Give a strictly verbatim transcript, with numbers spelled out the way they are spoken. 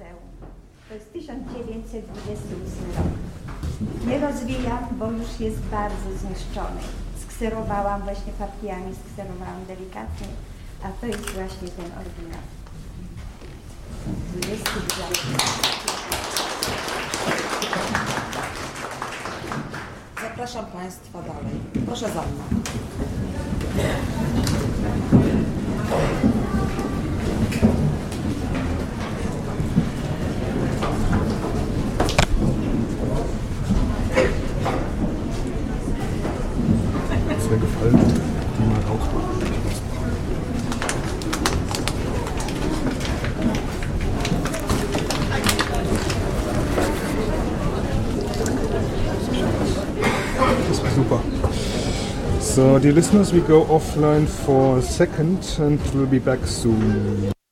muzeum. To jest tysiąc dziewięćset dwudziesty ósmy rok. Nie rozwijam, bo już jest bardzo zniszczony. Skserowałam właśnie partiami, skserowałam delikatnie, a to jest właśnie ten oryginał. dwudziesty drugi. Zapraszam Państwa dalej. Proszę za mną. Das wäre gefallen, die mal rausmachen. Das war super. So, dear listeners, we go offline for a second and we'll be back soon.